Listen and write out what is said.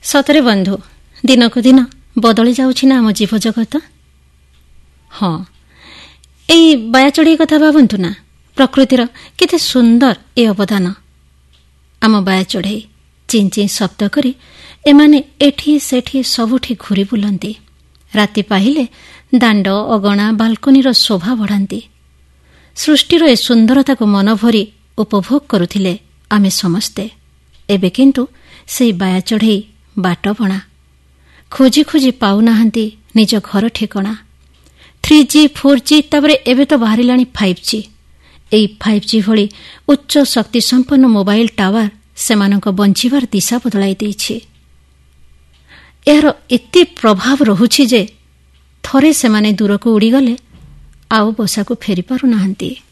ସତରେ ବନ୍ଧୁ, ଦିନକୁ ଦିନ ବଦଳି ଯାଉଛି ନା ଆମ ଜୀବଜଗତ। ହଁ, ଏଇ ବାୟା ଚଢ଼େଇ କଥା ଭାବନ୍ତୁ ନା, ପ୍ରକୃତିର କେତେ ସୁନ୍ଦର ଏ ଅବଦାନ। ଆମ ବାୟା ଚଢ଼େଇ ଚିଁ ଚିଁ ଶବ୍ଦ କରି ଏମାନେ ଏଠି ସେଠି ସବୁଠି ଘୁରି ବୁଲନ୍ତି। ରାତି ପାହିଲେ ଦାଣ୍ଡ, ଅଗଣା, ବାଲକୋନିର ଶୋଭା ବଢ଼ାନ୍ତି। ସୃଷ୍ଟିର ଏ ସୁନ୍ଦରତାକୁ ମନଭରି ଉପଭୋଗ କରୁଥିଲେ ଆମେ ସମସ୍ତେ। ଏବେ କିନ୍ତୁ ସେହି ବାୟା ଚଢ଼େଇ ବାଟବଣା ଖୋଜି ଖୋଜି ପାଉନାହାନ୍ତି ନିଜ ଘର ଠିକଣା। 3G, 4G, ତାପରେ ଏବେ ତ ବାହାରିଲାଣି 5G। ଏହି 5G ଭଳି ଉଚ୍ଚ ଶକ୍ତି ସମ୍ପନ୍ନ ମୋବାଇଲ ଟାୱାର ସେମାନଙ୍କ ବଞ୍ଚିବାର ଦିଶା ବଦଳାଇ ଦେଇଛି। ଏହାର ଏତେ ପ୍ରଭାବ ରହୁଛି ଯେ ଥରେ ସେମାନେ ଦୂରକୁ ଉଡ଼ିଗଲେ ଆଉ ବସାକୁ ଫେରି ପାରୁନାହାନ୍ତି।